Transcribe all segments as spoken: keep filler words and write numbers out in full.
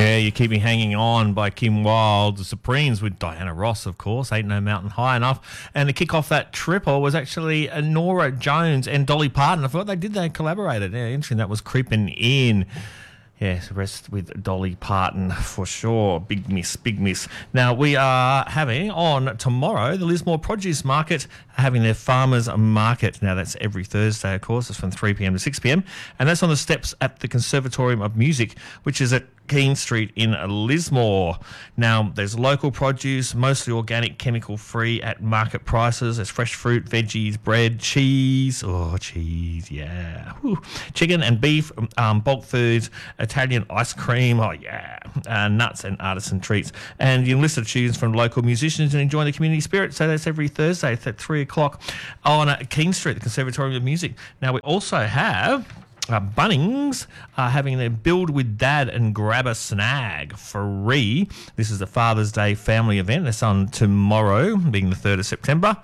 Yeah, You Keep Me Hanging On by Kim Wilde. The Supremes with Diana Ross, of course. Ain't No Mountain High Enough. And to kick off that triple was actually Norah Jones and Dolly Parton. I thought they did, they collaborated. Yeah, interesting. That was Creeping In. Yes, rest with Dolly Parton for sure. Big miss, big miss. Now, we are having on tomorrow the Lismore Produce Market, having their Farmers Market. Now, that's every Thursday, of course. It's from three p m to six p m. And that's on the steps at the Conservatorium of Music, which is at Keene Street in Lismore. Now, there's local produce, mostly organic, chemical-free at market prices. There's fresh fruit, veggies, bread, cheese. Oh, cheese, yeah. Whew. Chicken and beef, um, bulk foods, Italian ice cream. Oh, yeah. Uh, nuts and artisan treats. And you can listen to tunes from local musicians and enjoy the community spirit. So that's every Thursday at three o'clock on uh, Keene Street, the Conservatorium of Music. Now, we also have... Uh, Bunnings are having their Build with Dad and Grab a Snag free. This is the Father's Day family event. That's on tomorrow, being the third of September.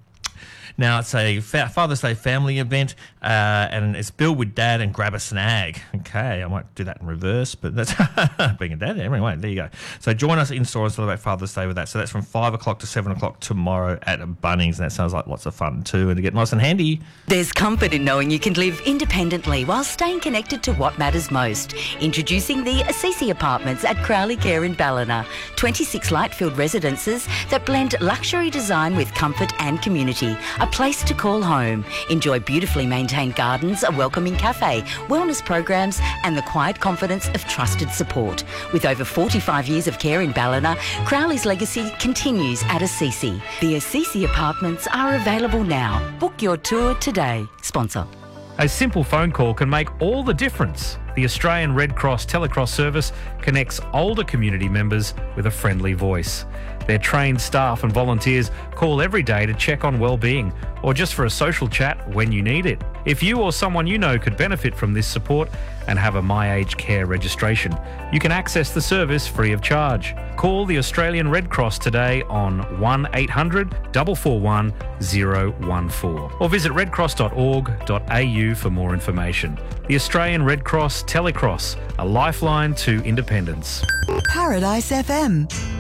Now, it's a fa- Father's Day family event, uh, and it's Build with Dad and Grab a Snag. Okay, I might do that in reverse, but that's being a dad. Anyway, there you go. So join us in store and celebrate Father's Day with that. So that's from five o'clock to seven o'clock tomorrow at Bunnings, and that sounds like lots of fun too, and to get nice and handy. There's comfort in knowing you can live independently while staying connected to what matters most. Introducing the Assisi Apartments at Crowley Care in Ballina. twenty-six light-filled residences that blend luxury design with comfort and community. A place to call home. Enjoy beautifully maintained gardens, a welcoming cafe, wellness programs and the quiet confidence of trusted support. With over forty-five years of care in Ballina, Crowley's legacy continues at Assisi. The Assisi Apartments are available now. Book your tour today. Sponsor. A simple phone call can make all the difference. The Australian Red Cross Telecross service connects older community members with a friendly voice. Their trained staff and volunteers call every day to check on well-being or just for a social chat when you need it. If you or someone you know could benefit from this support and have a My Aged Care registration, you can access the service free of charge. Call the Australian Red Cross today on one eight hundred, four four one, zero one four or visit redcross dot org dot a u for more information. The Australian Red Cross Telecross, a lifeline to independence. Paradise F M.